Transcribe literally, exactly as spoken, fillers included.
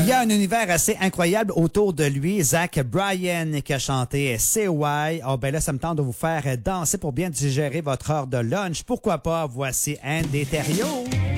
y a un univers assez incroyable autour de lui. Zach Bryan qui a chanté C Y. Oh ben là, ça me tente de vous faire danser pour bien digérer votre heure de lunch. Pourquoi pas? Voici un des Thériault.